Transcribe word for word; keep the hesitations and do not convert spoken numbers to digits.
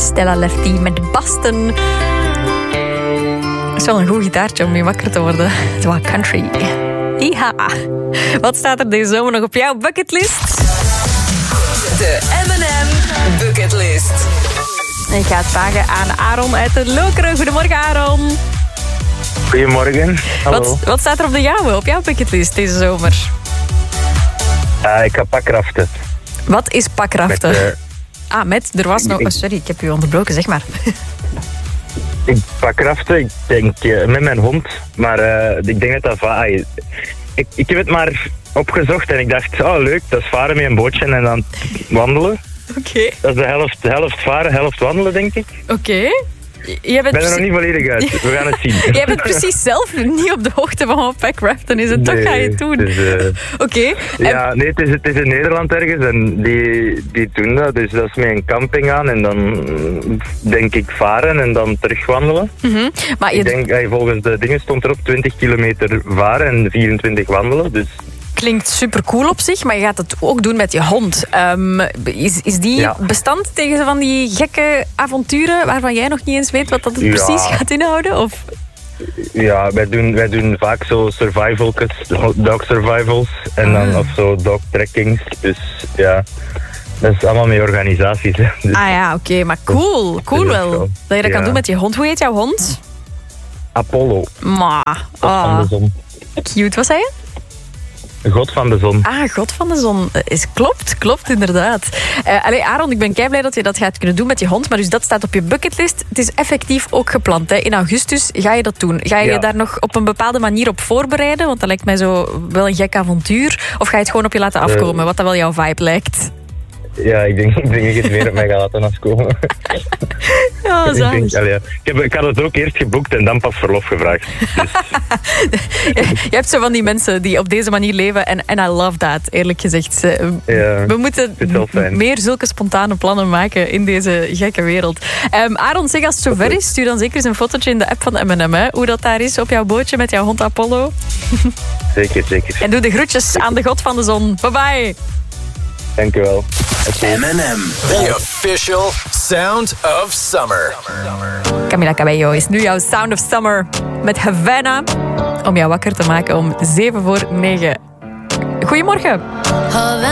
Stella Lefty met Boston. Dat is wel een goed gitaartje om je wakker te worden. Het is wel country. Iha. Wat staat er deze zomer nog op jouw bucketlist? De M en M Bucketlist. Ik ga het vragen aan Aaron uit de Lokeren. Goedemorgen, Aaron. Goedemorgen. Hallo. Wat, wat staat er op de jouwe, op jouw bucketlist deze zomer? Uh, ik ga pakraften. Wat is pakraften? Met, uh, ah, met? Er was nog... Oh, sorry, ik heb u onderbroken, zeg maar. Ik pakraften, ik denk uh, met mijn hond. Maar uh, ik denk dat dat... Va- ik, ik heb het maar opgezocht en ik dacht, oh leuk, dat is varen met een bootje en dan wandelen. Oké. Okay. Dat is de helft, de helft varen, helft wandelen, denk ik. Oké. Okay. Ik ben er nog niet volledig uit. We gaan het zien. Jij bent precies zelf niet op de hoogte van wat pakraften is. En nee, toch ga je het doen. Uh... Oké. Okay. Ja, nee, het is, het is in Nederland ergens. En die, die doen dat. Dus dat is met een camping aan. En dan denk ik varen en dan terugwandelen. Mm-hmm. Maar je... Ik denk, hey, volgens de dingen stond erop twintig kilometer varen en vierentwintig wandelen. Dus... Klinkt super cool op zich, maar je gaat het ook doen met je hond. Um, is, is die ja. bestand tegen van die gekke avonturen waarvan jij nog niet eens weet wat dat het ja. precies gaat inhouden? Of? Ja, wij doen, wij doen vaak zo survival's, dog survivals en dan ah. of zo dog trekkings. Dus ja, dat is allemaal met organisaties. Hè. Dus, ah ja, oké, okay, maar cool. Cool wel. Dat je dat ja. kan doen met je hond. Hoe heet jouw hond? Apollo. Ma. Oh. Van de zon. Cute, wat zei je? God van de zon. Ah, God van de zon. Is, klopt, klopt inderdaad. Uh, allee, Aaron, ik ben kei blij dat je dat gaat kunnen doen met je hond. Maar dus dat staat op je bucketlist. Het is effectief ook gepland. Hè. In augustus ga je dat doen. Ga je ja. je daar nog op een bepaalde manier op voorbereiden? Want dat lijkt mij zo wel een gek avontuur. Of ga je het gewoon op je laten afkomen? Uh, wat dat wel jouw vibe lijkt. Ja, ik denk, ik denk dat ik het meer op mij ga laten afkomen. Ja, ik, denk, allee, ik, heb, ik had het ook eerst geboekt en dan pas verlof gevraagd. Dus. Je hebt zo van die mensen die op deze manier leven en, en I love that, eerlijk gezegd. Ja, we moeten meer zulke spontane plannen maken in deze gekke wereld. Um, Aaron, zeg als het zover is, stuur dan zeker eens een fotootje in de app van M en M, hè, hoe dat daar is op jouw bootje met jouw hond Apollo. Zeker, zeker. En doe de groetjes zeker aan de God van de zon. Bye bye. Dank u wel. M en M, the official sound of summer. Camila Cabello is nu jouw Sound of Summer met Havana. Om jou wakker te maken om zeven voor negen. Goedemorgen.